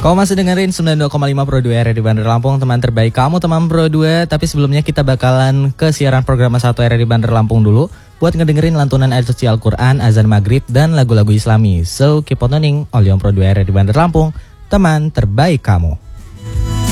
Kau masih dengerin 92,5 Pro 2 RRI Bandar Lampung, teman terbaik kamu teman Pro 2. Tapi sebelumnya kita bakalan ke siaran program 1 RRI Bandar Lampung dulu buat ngedengerin lantunan ayat suci Al-Quran, azan maghrib, dan lagu-lagu islami. So keep on tuning, all yang Pro 2 RRI Bandar Lampung, teman terbaik kamu.